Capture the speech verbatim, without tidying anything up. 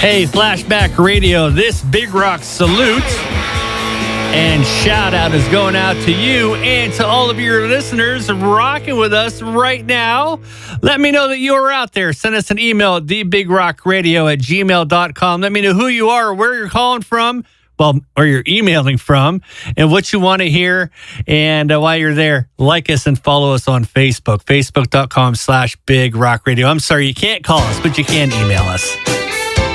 Hey, Flashback Radio, this Big Rock salute and shout out is going out to you and to all of your listeners rocking with us right now. Let me know that you're out there. Send us an email at the big rock radio at gmail dot com. Let me know who you are, where you're calling from, well, or you're emailing from, and what you want to hear. And uh, while you're there, like us and follow us on Facebook, facebook dot com slash Big Rock Radio. I'm sorry, you can't call us, but you can email us.